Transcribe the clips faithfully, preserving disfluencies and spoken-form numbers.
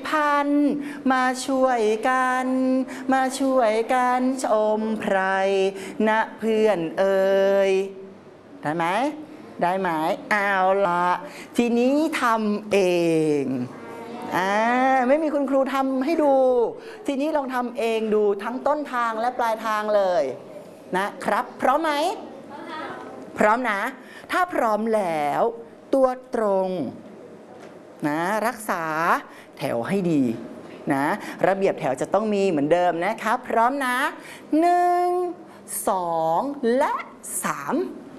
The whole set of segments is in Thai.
พันมาช่วยกันมาช่วยกันชมไพรนะเพื่อนเอ่ยได้ไหมได้ไหมเอาละทีนี้ทำเองอ่าไม่มีคุณครูทำให้ดูทีนี้ลองทำเองดูทั้งต้นทางและปลายทางเลยนะครับพร้อมไหมพร้อมนะถ้าพร้อมแล้วตัวตรงนะรักษาแถวให้ดีนะระเบียบแถวจะต้องมีเหมือนเดิมนะครับพร้อมนะหนึ่งสองและสาม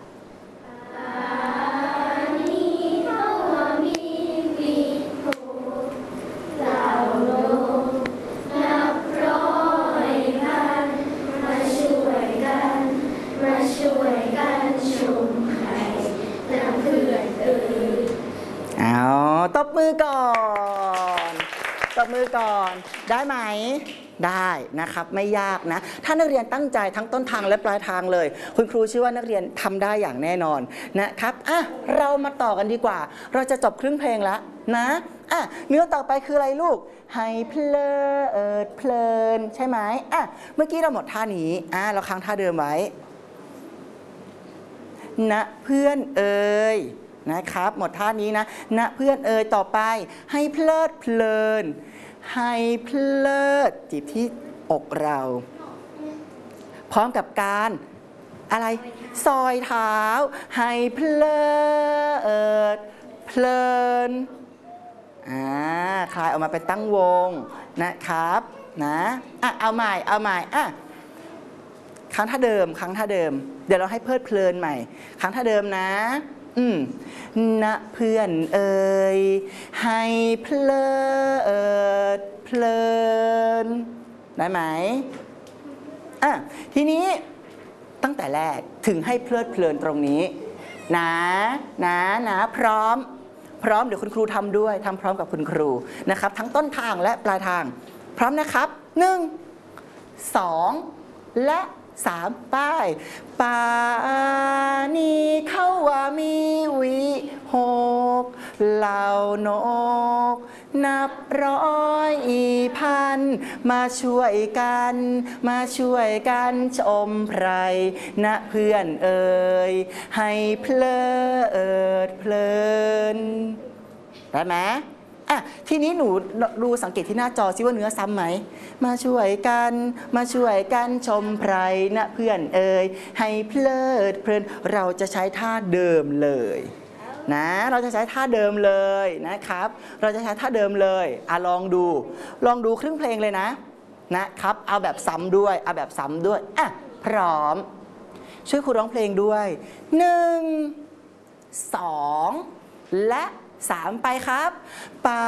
ตบมือก่อนตบมือก่อนได้ไหมได้นะครับไม่ยากนะถ้านักเรียนตั้งใจทั้งต้นทางและปลายทางเลยคุณครูเชื่อว่านักเรียนทำได้อย่างแน่นอนนะครับอ่ะเรามาต่อกันดีกว่าเราจะจบครึ่งเพลงแล้วนะอ่ะเนื้อต่อไปคืออะไรลูกให้เพลิดเพลินใช่ไหมอ่ะเมื่อกี้เราหมดท่านี้อ่ะเราค้างท่าเดิมไว้นะเพื่อนเอ่ยนะครับหมดท่านี้นะนะเพื่อนเอ่ยต่อไปให้เพลิดเพลินให้เพลิดจีบที่อกเราพร้อมกับการอะไรซอยเท้าให้เพลิดเพลินอ่าคลายออกมาเป็นตั้งวงนะครับนะอ่ะเอาใหม่เอาใหม่อ่ะครั้งท่าเดิมครั้งท่าเดิมเดี๋ยวเราให้เพลิดเพลินใหม่ครั้งท่าเดิมนะอืมนะเพื่อนเอ่ยให้เพลิดเพลินได้ไหมอ่ะทีนี้ตั้งแต่แรกถึงให้เพลิดเพลินตรงนี้นะนะนะพร้อมพร้อมเดี๋ยวคุณครูทำด้วยทำพร้อมกับคุณครูนะครับทั้งต้นทางและปลายทางพร้อมนะครับหนึ่งสองและสามป้ายปานีเข้าว่ามีวิหกเหล่านกนับร้อยอีพันมาช่วยกันมาช่วยกันชมไพรนะเพื่อนเอ่ยให้เพลิดเพลินได้ไหมอ่ะทีนี้หนูดูสังเกตที่หน้าจอซิว่าเนื้อซ้ำไหมมาช่วยกันมาช่วยกันชมไพรนะเพื่อนเอ่ยให้เพลิดเพลินเราจะใช้ท่าเดิมเลยนะเราจะใช้ท่าเดิมเลยนะครับเราจะใช้ท่าเดิมเลยอ่ะลองดูลองดูครึ่งเพลงเลยนะนะครับเอาแบบซ้ำด้วยเอาแบบซ้ำด้วยอ่ะพร้อมช่วยครูร้องเพลงด้วยหนึ่งสองและสามไปครับปา